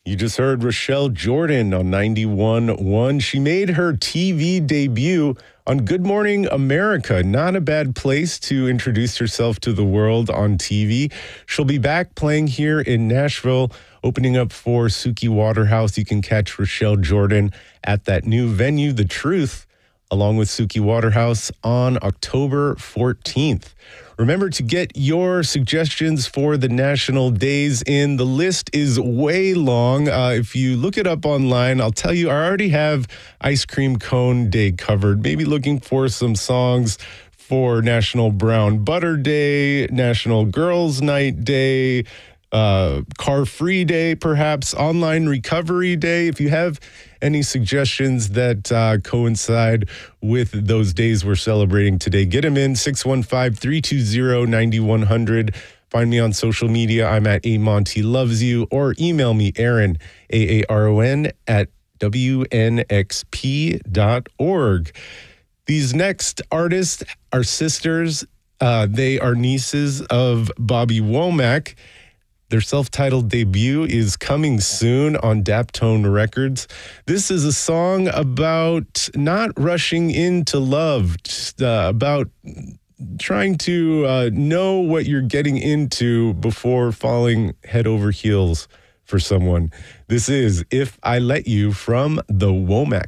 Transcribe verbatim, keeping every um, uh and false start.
You just heard Rochelle Jordan on ninety-one point one. She made her T V debut on Good Morning America. Not a bad place to introduce herself to the world on T V. She'll be back playing here in Nashville, opening up for Suki Waterhouse. You can catch Rochelle Jordan at that new venue, The Truth, along with Suki Waterhouse on October fourteenth. Remember to get your suggestions for the national days in. The list is way long. Uh, if you look it up online, I'll tell you, I already have Ice Cream Cone Day covered. Maybe looking for some songs for National Brown Butter Day, National Girls Night Day, uh, Car Free Day, perhaps Online Recovery Day. If you have any suggestions that uh, coincide with those days we're celebrating today, get them in. Six one five, three two zero, nine one zero zero. Find me on social media. I'm at A Monty Loves You, or email me, Aaron, A A R O N, at W N X P dot org. These next artists are sisters. Uh, they are nieces of Bobby Womack. Their self-titled debut is coming soon on Daptone Records. This is a song about not rushing into love, just, uh, about trying to uh, know what you're getting into before falling head over heels for someone. This is If I Let You from the Womacks.